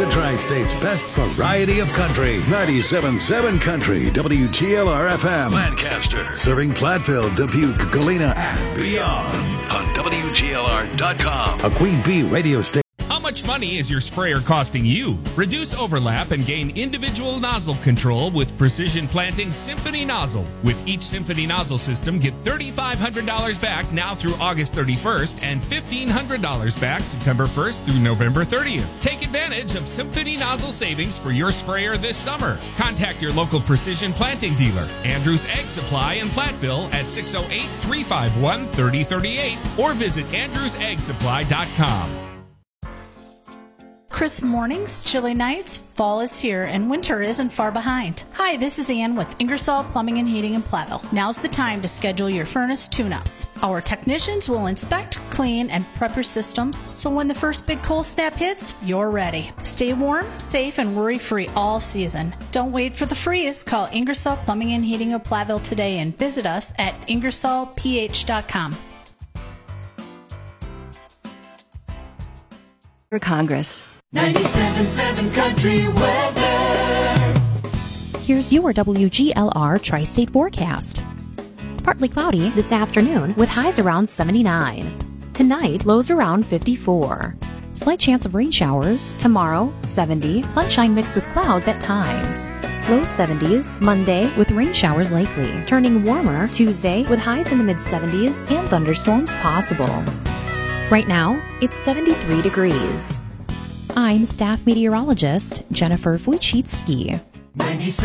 The Tri-State's best variety of country. 97.7 Country, WGLR-FM. Lancaster. Serving Platteville, Dubuque, Galena, and beyond. On WGLR.com. A Queen Bee radio station. How much money is your sprayer costing you? Reduce overlap and gain individual nozzle control with Precision Planting's Symphony Nozzle. With each Symphony Nozzle system, get $3,500 back now through August 31st and $1,500 back September 1st through November 30th. Take advantage of Symphony Nozzle savings for your sprayer this summer. Contact your local Precision Planting dealer, Andrews Ag Supply in Platteville at 608-351-3038 or visit andrewsagsupply.com. Crisp mornings, chilly nights, fall is here, and winter isn't far behind. Hi, this is Ann with Ingersoll Plumbing and Heating in Platteville. Now's the time to schedule your furnace tune-ups. Our technicians will inspect, clean, and prep your systems, so when the first big cold snap hits, you're ready. Stay warm, safe, and worry-free all season. Don't wait for the freeze. Call Ingersoll Plumbing and Heating of Platteville today and visit us at ingersollph.com. For Congress. 97.7 Country Weather. Here's your WGLR Tri-State forecast. Partly cloudy this afternoon with highs around 79. Tonight, lows around 54. Slight chance of rain showers. Tomorrow, 70. Sunshine mixed with clouds at times. Low 70s Monday with rain showers likely. Turning warmer Tuesday with highs in the mid-70s and thunderstorms possible. Right now, it's 73 degrees. I'm staff meteorologist Jennifer Wojcicki.